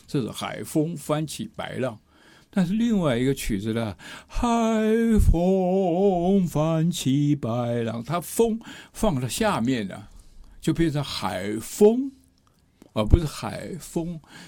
这是海风翻起白浪。但是另外一个曲子呢，海风翻起白浪，它风放到下面了，就变成海风，而不是海风。